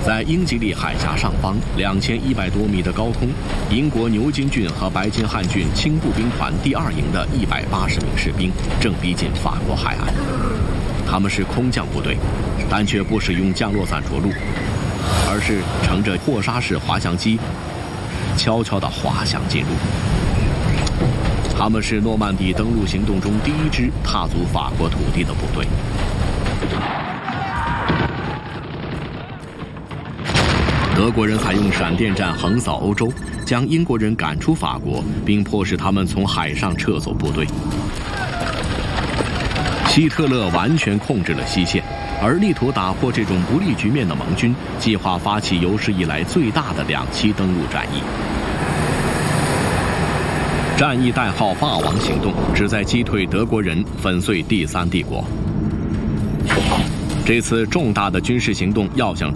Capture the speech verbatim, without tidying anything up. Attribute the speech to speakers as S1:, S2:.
S1: 在英吉利海峡上方两千一百多米的高空，英国牛津郡和白金汉郡轻步兵团第二营的一百八十名士兵正逼近法国海岸。他们是空降部队，但却不使用降落伞着陆，而是乘着霍沙式滑翔机悄悄地滑翔进入。他们是诺曼底登陆行动中第一支踏足法国土地的部队。德国人还用闪电战横扫欧洲，将英国人赶出法国，并迫使他们从海上撤走部队。希特勒完全控制了西线，而力图打破这种不利局面的盟军计划发起有史以来最大的两栖登陆战役。战役代号“霸王行动”，旨在击退德国人，粉碎第三帝国。这次重大的军事行动要想